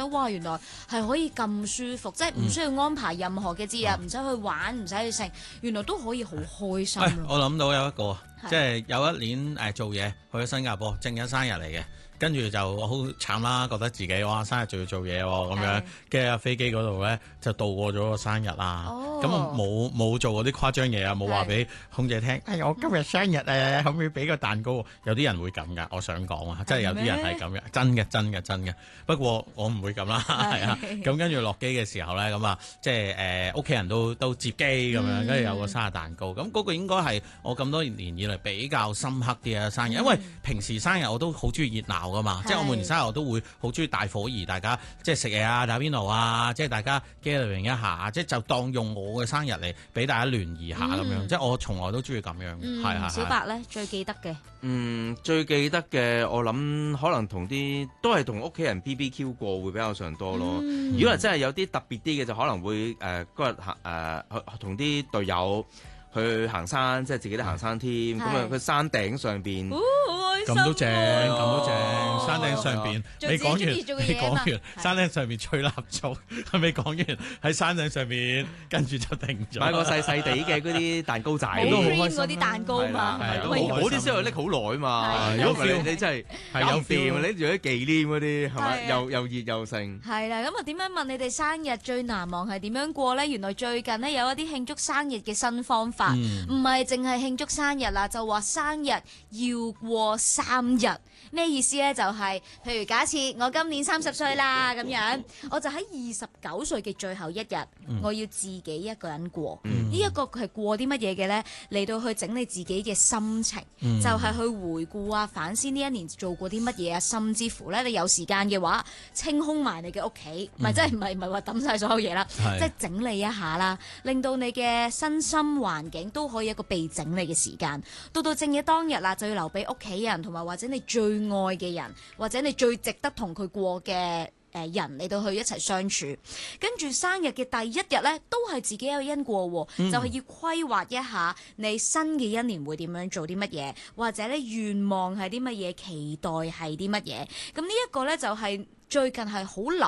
得哇，原來係可以咁舒服，即係唔需要安排任何嘅節日，唔使去玩，唔使去食，原來都可以好開心。 我諗到有一個，即係有一年做嘢去咗新加坡，正日生日嚟嘅。跟住就好慘啦，覺得自己哇生日仲要做嘢喎咁樣，跟住喺飛機嗰度咧就度過咗個生日啦。咁我冇做嗰啲誇張嘢啊，冇話俾空姐聽。我今日生日可唔可以俾個蛋糕？有啲人會咁噶，我想講啊，真係有啲人係咁嘅，真嘅。不過我唔會咁啦，係啊。咁跟住落機嘅時候咧，咁啊即係屋企人都接機咁樣，跟住有個生日蛋糕。咁嗰個應該係我咁多年以嚟比較深刻啲嘅生日，因為平時生日我都好中意熱鬧噶嘛，即係我每年生日我都會好中意大伙兒，大家即係食嘢啊、打邊爐啊，即係大家 gathering 一下，即係就當用我嘅生日嚟俾大家聯誼下咁樣，即係我從來都中意咁樣。係小白咧最記得嘅， 最記得嘅我諗可能都係同屋企人 BBQ 過會比較上多咯。如果係真係有啲特別啲嘅，就可能會嗰日同啲隊友去行山，即係自己都行山添。咁啊，佢山頂上邊， 咁都正，山頂上邊未講完，山頂上邊吹蠟燭，未講完喺山頂上邊，跟住就停咗。 買個細細地嘅嗰啲蛋糕仔， 都好開心嗰啲蛋糕嘛， 嗰啲先可以拎好耐嘛。如果唔係你真係有掂，拎住啲紀念嗰啲係咪？又熱又盛。 係啦，咁啊點樣問你哋生日最難忘係點樣過咧？原來最近呢，有一啲慶祝生日嘅新方法，唔係淨係慶祝生日啦，就話生日要過3日。咩意思咧？就係譬如假設我今年30歲啦，咁樣我就喺29歲嘅最後一日，我要自己一個人過。呢一個係過啲乜嘢嘅咧？嚟到去整理自己嘅心情，就係去回顧啊、反思呢一年做過啲乜嘢啊，甚至乎咧你有時間嘅話，清空埋你嘅屋企，唔係話抌晒所有嘢啦，即係整理一下啦，令到你嘅身心環境都可以一個被整理嘅時間。到正日當日啦，就要留俾屋企人同埋或者你最愛嘅人，或者你最值得同佢過嘅人嚟到去一齊相處。跟住生日嘅第一日呢，都係自己有因過，就係要規劃一下你新嘅一年會點樣做啲乜嘢，或者咧願望係啲乜嘢，期待係啲乜嘢。咁呢一個呢，就係最近係好流